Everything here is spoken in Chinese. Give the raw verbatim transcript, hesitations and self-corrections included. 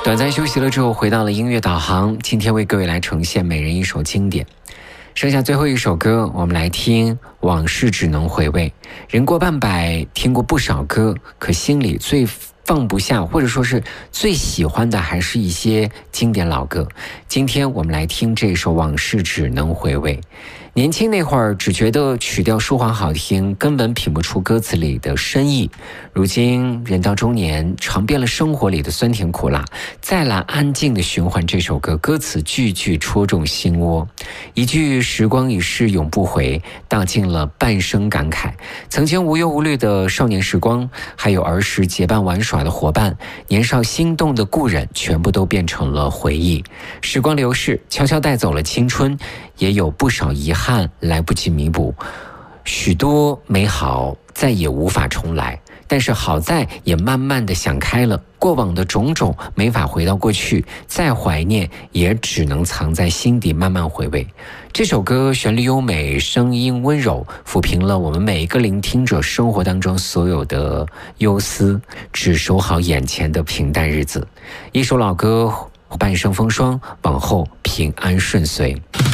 短暂休息了之后，回到了音乐导航，今天为各位来呈现每人一首经典。剩下最后一首歌，我们来听《往事只能回味》。人过半百，听过不少歌，可心里最放不下，或者说是最喜欢的，还是一些经典老歌。今天我们来听这首《往事只能回味》。年轻那会儿只觉得曲调舒缓好听，根本品不出歌词里的深意。如今人到中年，尝遍了生活里的酸甜苦辣，再来安静的循环这首歌，歌词句句戳中心窝。一句时光已逝永不回，道尽了半生感慨。曾经无忧无虑的少年时光，还有儿时结伴玩耍的伙伴，年少心动的故人，全部都变成了回忆。时光流逝，悄悄带走了青春，也有不少遗憾来不及弥补，许多美好再也无法重来。但是好在也慢慢的想开了，过往的种种没法回到过去，再怀念也只能藏在心底慢慢回味。这首歌旋律优美，声音温柔，抚平了我们每一个聆听者生活当中所有的忧思，只守好眼前的平淡日子。一首老歌，半生风霜，往后平安顺遂。